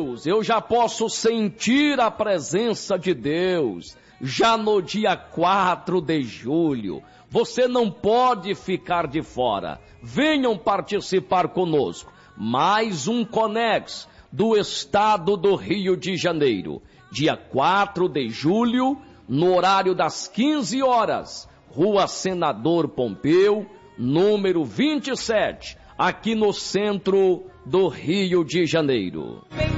Deus, eu já posso sentir a presença de Deus, já no dia 4 de julho. Você não pode ficar de fora. Venham participar conosco. Mais um Conex do estado do Rio de Janeiro. Dia 4 de julho, no horário das 15 horas, Rua Senador Pompeu, número 27, aqui no centro do Rio de Janeiro.